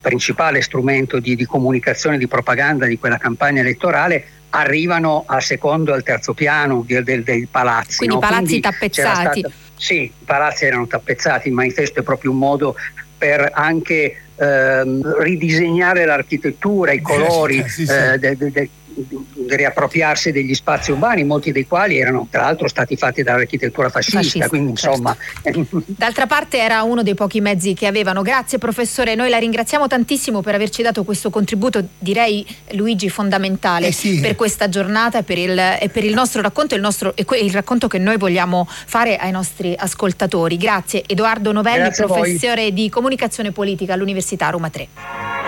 principale strumento di comunicazione, di propaganda di quella campagna elettorale, arrivano al secondo e al terzo piano dei palazzi. Quindi palazzi tappezzati. Sì, i palazzi erano tappezzati, il manifesto è proprio un modo per anche ridisegnare l'architettura, i colori, di riappropriarsi degli spazi urbani, molti dei quali erano tra l'altro stati fatti dall'architettura fascista, quindi insomma. Certo. D'altra parte era uno dei pochi mezzi che avevano. Grazie professore, noi la ringraziamo tantissimo per averci dato questo contributo, direi Luigi fondamentale per questa giornata e per il nostro racconto, il racconto che noi vogliamo fare ai nostri ascoltatori. Grazie Edoardo Novelli, professore di comunicazione politica all'Università Roma 3.